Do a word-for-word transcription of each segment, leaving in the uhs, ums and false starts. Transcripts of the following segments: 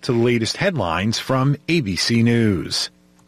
to the latest headlines from A B C News.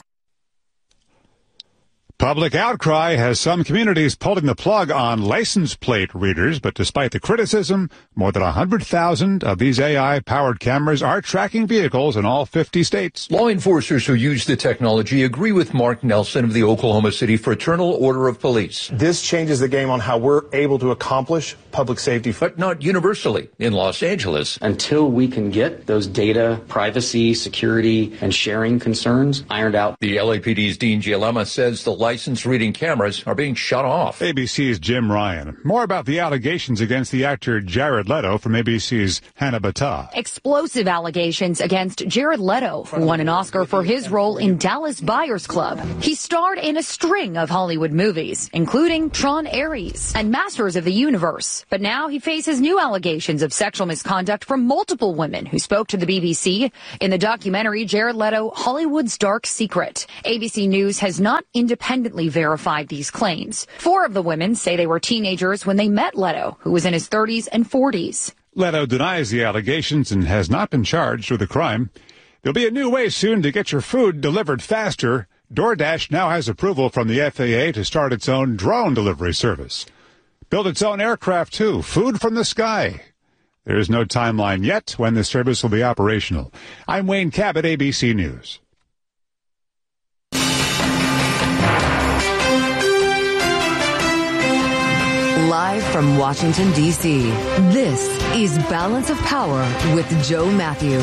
Public outcry has some communities pulling the plug on license plate readers, but despite the criticism, more than one hundred thousand of these A I-powered cameras are tracking vehicles in all fifty states. Law enforcers who use the technology agree with Mark Nelson of the Oklahoma City Fraternal Order of Police. This changes the game on how we're able to accomplish public safety. But not universally in Los Angeles. Until we can get those data, privacy, security, and sharing concerns ironed out. The L A P D's Dean Gialema says the license reading cameras are being shut off. A B C's Jim Ryan. More about the allegations against the actor Jared Leto from A B C's Hannah Battah. Explosive allegations against Jared Leto, who won an Oscar for his role in Dallas Buyers Club. He starred in a string of Hollywood movies, including Tron Ares and Masters of the Universe. But now he faces new allegations of sexual misconduct from multiple women who spoke to the B B C in the documentary Jared Leto, Hollywood's Dark Secret. A B C News has not independently verified these claims. Four of the women say they were teenagers when they met Leto, who was in his thirties and forties. Leto denies the allegations and has not been charged with a crime. There'll be a new way soon to get your food delivered faster. DoorDash now has approval from the F A A to start its own drone delivery service. Build its own aircraft, too. Food from the sky. There is no timeline yet when the service will be operational. I'm Wayne Cabot, A B C News. Live from Washington, D C, this is Balance of Power with Joe Matthew.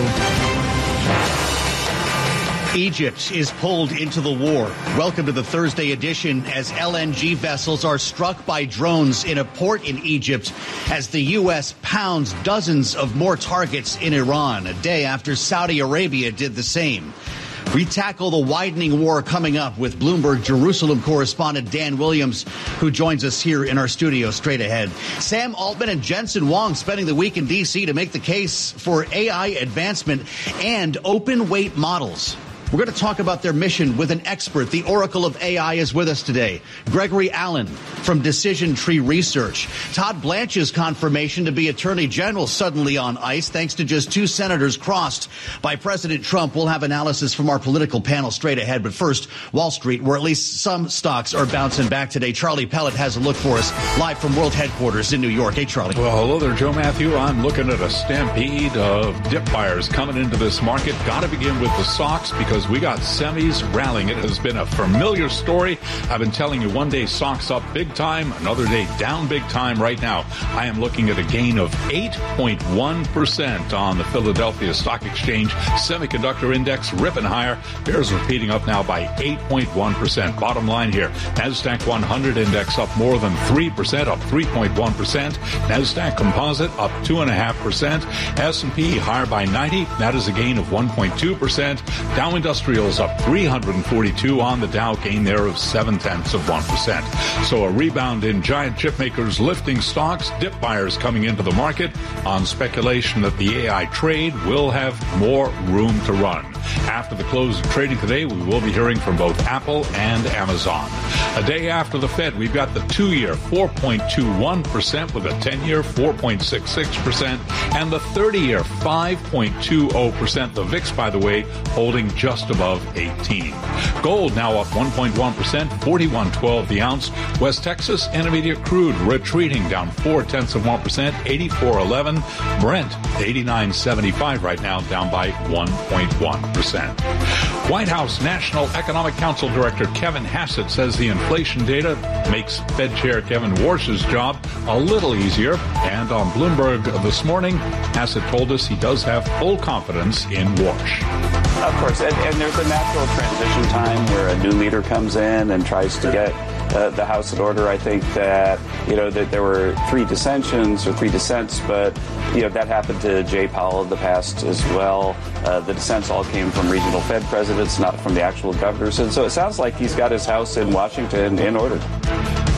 Egypt is pulled into the war. Welcome to the Thursday edition as L N G vessels are struck by drones in a port in Egypt as the U S pounds dozens of more targets in Iran, a day after Saudi Arabia did the same. We tackle the widening war coming up with Bloomberg Jerusalem correspondent Dan Williams, who joins us here in our studio straight ahead. Sam Altman and Jensen Huang spending the week in D C to make the case for A I advancement and open weight models. We're going to talk about their mission with an expert. The Oracle of A I is with us today. Gregory Allen from Decision Tree Research. Todd Blanche's confirmation to be Attorney General suddenly on ice thanks to just two senators crossed by President Trump. We'll have analysis from our political panel straight ahead. But first, Wall Street, where at least some stocks are bouncing back today. Charlie Pellet has a look for us live from World Headquarters in New York. Hey, Charlie. Well, hello there, Joe Matthew. I'm looking at a stampede of dip buyers coming into this market. Got to begin with the stocks because we got semis rallying. It has been a familiar story. I've been telling you one day stocks up big time, another day down big time. Right now, I am looking at a gain of eight point one percent on the Philadelphia Stock Exchange. Semiconductor index ripping higher. Bears repeating up now by eight point one percent. Bottom line here, NASDAQ one hundred index up more than three percent, up three point one percent. NASDAQ Composite up two point five percent. S and P higher by ninety. That is a gain of one point two percent. Dow Industrials up three hundred forty-two on the Dow, gain there of seven tenths of one percent. So a rebound in giant chip makers lifting stocks, dip buyers coming into the market on speculation that the A I trade will have more room to run. After the close of trading today, we will be hearing from both Apple and Amazon. A day after the Fed, we've got the two-year four point two one percent with a ten-year four point six six percent and the thirty-year five point two zero percent. The V I X, by the way, holding just above eighteen. Gold now up one point one percent, forty-one twelve the ounce. West Texas Intermediate crude retreating down four tenths of one percent, eighty-four eleven. Brent eighty-nine seventy-five right now, down by one point one percent. White House National Economic Council Director Kevin Hassett says the inflation data makes Fed Chair Kevin Warsh's job a little easier. And on Bloomberg this morning, Hassett told us he does have full confidence in Warsh. Of course, and, and there's a natural transition time where a new leader comes in and tries to get uh, the House in order. I think that, you know, that there were three dissensions or three dissents, but, you know, that happened to Jay Powell in the past as well. Uh, the dissents all came from regional Fed presidents, not from the actual governors. And so it sounds like he's got his house in Washington in order.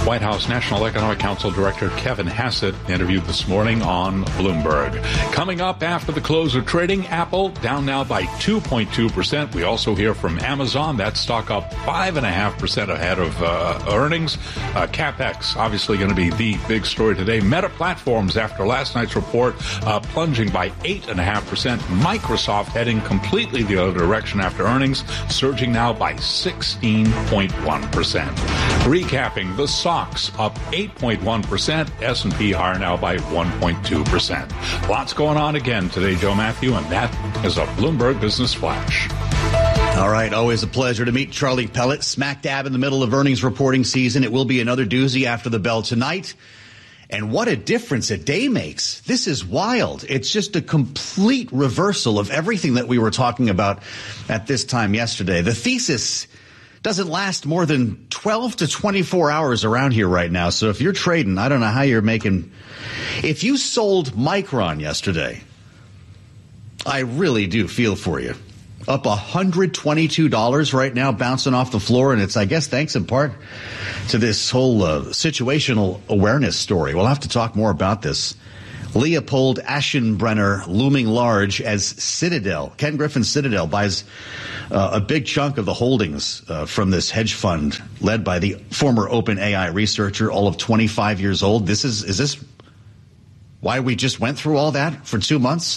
White House National Economic Council Director Kevin Hassett interviewed this morning on Bloomberg. Coming up after the close of trading, Apple down now by two point two percent. We also hear from Amazon. That stock up five point five percent ahead of uh, earnings. Uh, CapEx, obviously going to be the big story today. Meta Platforms, after last night's report, uh, plunging by eight point five percent. Microsoft heading completely the other direction after earnings, surging now by sixteen point one percent. Recapping, the stocks up eight point one percent. S and P higher now by one point two percent. Lots going on again today, Joe Matthew, and that is a Bloomberg Business Flash. All right, always a pleasure to meet Charlie Pellet, smack dab in the middle of earnings reporting season. It will be another doozy after the bell tonight. And what a difference a day makes. This is wild. It's just a complete reversal of everything that we were talking about at this time yesterday. The thesis doesn't last more than twelve to twenty-four hours around here right now. So if you're trading, I don't know how you're making. If you sold Micron yesterday, I really do feel for you. Up one hundred twenty-two dollars right now, bouncing off the floor. And it's, I guess, thanks in part to this whole uh, situational awareness story. We'll have to talk more about this. Leopold Aschenbrenner looming large as Citadel. Ken Griffin Citadel buys uh, a big chunk of the holdings uh, from this hedge fund led by the former OpenAI researcher, all of twenty-five years old. This is, is this why we just went through all that for two months?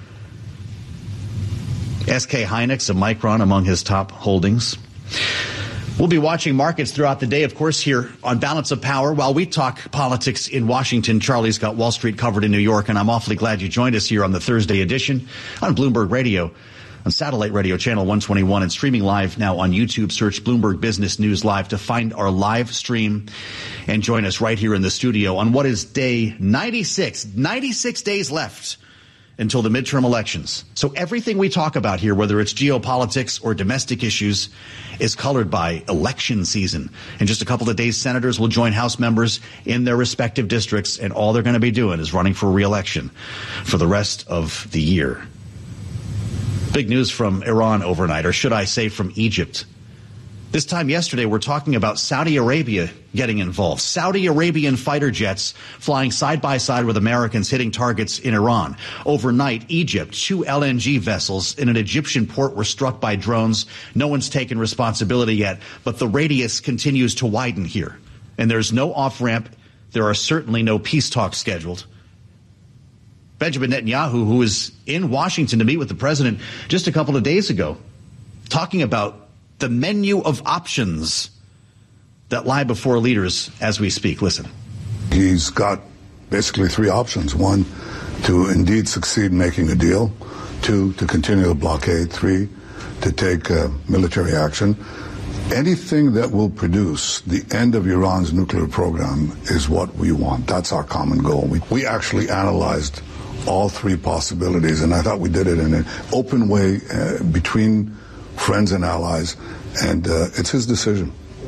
S K Hynix of Micron among his top holdings. We'll be watching markets throughout the day, of course, here on Balance of Power. While we talk politics in Washington, Charlie's got Wall Street covered in New York, and I'm awfully glad you joined us here on the Thursday edition on Bloomberg Radio, on satellite radio channel one twenty-one, and streaming live now on YouTube. Search Bloomberg Business News Live to find our live stream and join us right here in the studio on what is day ninety-six. ninety-six days left until the midterm elections. So everything we talk about here, whether it's geopolitics or domestic issues, is colored by election season. In just a couple of days, senators will join House members in their respective districts, and all they're going to be doing is running for re-election for the rest of the year. Big news from Iran overnight, or should I say from Egypt. This time yesterday, we're talking about Saudi Arabia getting involved. Saudi Arabian fighter jets flying side by side with Americans hitting targets in Iran. Overnight, Egypt, two L N G vessels in an Egyptian port were struck by drones. No one's taken responsibility yet, but the radius continues to widen here. And there's no off-ramp. There are certainly no peace talks scheduled. Benjamin Netanyahu, who was in Washington to meet with the president just a couple of days ago, talking about the menu of options that lie before leaders as we speak. Listen. He's got basically three options. One, to indeed succeed in making a deal. Two, to continue the blockade. Three, to take uh, military action. Anything that will produce the end of Iran's nuclear program is what we want. That's our common goal. We, we actually analyzed all three possibilities, and I thought we did it in an open way uh, between friends and allies, and uh, it's his decision.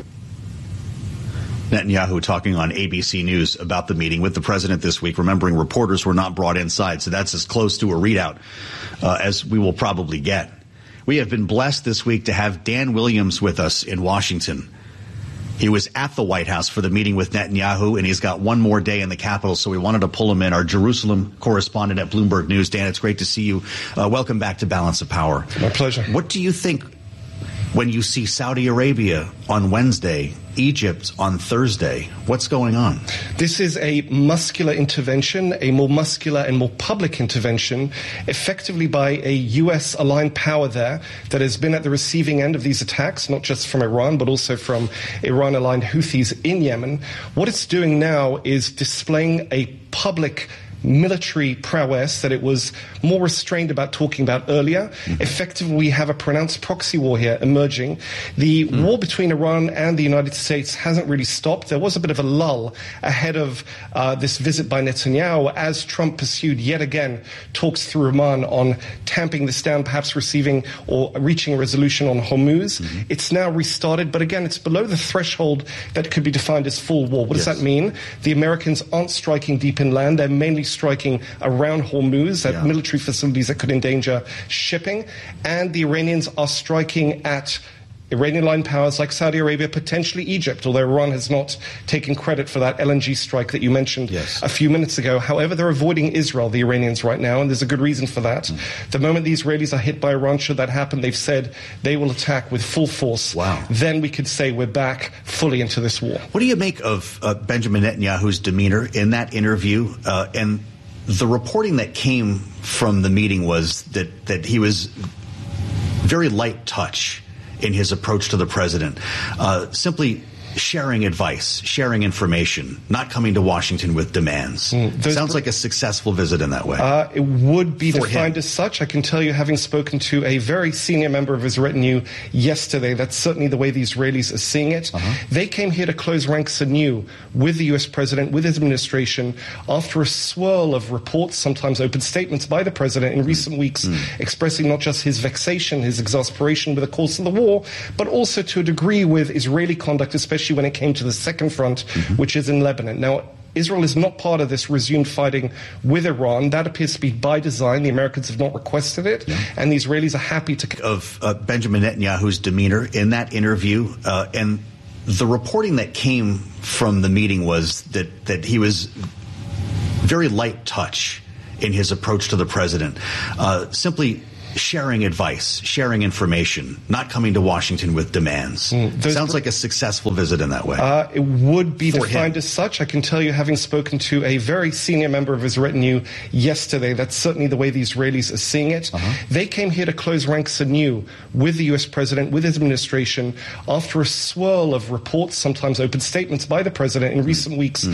Netanyahu talking on A B C News about the meeting with the president this week, remembering reporters were not brought inside, so that's as close to a readout uh, as we will probably get. We have been blessed this week to have Dan Williams with us in Washington. He was at the White House for the meeting with Netanyahu, and he's got one more day in the Capitol, so we wanted to pull him in. Our Jerusalem correspondent at Bloomberg News. Dan, it's great to see you. Uh, welcome back to Balance of Power. My pleasure. What do you think when you see Saudi Arabia on Wednesday, Egypt on Thursday? What's going on? This is a muscular intervention, a more muscular and more public intervention, effectively by a U S-aligned power there that has been at the receiving end of these attacks, not just from Iran, but also from Iran-aligned Houthis in Yemen. What it's doing now is displaying a public military prowess that it was more restrained about talking about earlier. Mm-hmm. Effectively, we have a pronounced proxy war here emerging. The mm. war between Iran and the United States hasn't really stopped. There was a bit of a lull ahead of uh, this visit by Netanyahu as Trump pursued yet again talks through Oman on tamping this down, perhaps receiving or reaching a resolution on Hormuz. Mm-hmm. It's now restarted, but again, it's below the threshold that could be defined as full war. What yes. does that mean? The Americans aren't striking deep inland. They're mainly striking around Hormuz at yeah. military facilities that could endanger shipping, and the Iranians are striking at Iranian-aligned powers like Saudi Arabia, potentially Egypt, although Iran has not taken credit for that L N G strike that you mentioned yes. a few minutes ago. However, they're avoiding Israel, the Iranians, right now, and there's a good reason for that. Mm. The moment the Israelis are hit by Iran, should that happen, they've said they will attack with full force. Wow. Then we could say we're back fully into this war. What do you make of uh, Benjamin Netanyahu's demeanor in that interview? Uh, and the reporting that came from the meeting was that, that he was very light touch in his approach to the president, uh, simply sharing advice, sharing information, not coming to Washington with demands. Mm, Sounds like a successful visit in that way. Uh, it would be For defined him. as such. I can tell you, having spoken to a very senior member of his retinue yesterday, that's certainly the way the Israelis are seeing it. Uh-huh. They came here to close ranks anew with the U S president, with his administration, after a swirl of reports, sometimes open statements by the president in mm. recent weeks, mm. expressing not just his vexation, his exasperation with the course of the war, but also to a degree with Israeli conduct, especially when it came to the second front, mm-hmm. which is in Lebanon. Now, Israel is not part of this resumed fighting with Iran. That appears to be by design. The Americans have not requested it, yeah. and the Israelis are happy to... Of uh, Benjamin Netanyahu's demeanor in that interview, uh, and the reporting that came from the meeting was that, that he was very light touch in his approach to the president, uh, simply sharing advice, sharing information, not coming to Washington with demands. Mm, Sounds like a successful visit in that way. Uh, it would be For defined him. as such. I can tell you, having spoken to a very senior member of his retinue yesterday, that's certainly the way the Israelis are seeing it. Uh-huh. They came here to close ranks anew with the U S president, with his administration, after a swirl of reports, sometimes open statements by the president in mm. recent weeks, mm.